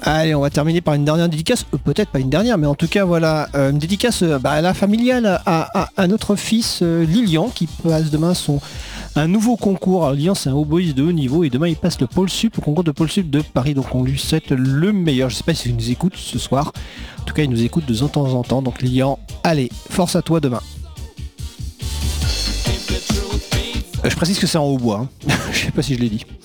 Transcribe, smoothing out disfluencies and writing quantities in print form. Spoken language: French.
Allez, on va terminer par une dernière dédicace, peut-être pas une dernière, mais en tout cas voilà, une dédicace à la familiale, à notre fils Lilian qui passe demain un nouveau concours. Alors, Lilian, c'est un oboïste de haut niveau et demain il passe le concours de Pôle Sup de Paris, donc on lui souhaite le meilleur. Je sais pas s'il nous écoute ce soir, en tout cas il nous écoute de temps en temps, donc Lilian, allez, force à toi demain. Je précise que c'est en hautbois, hein. Je sais pas si je l'ai dit.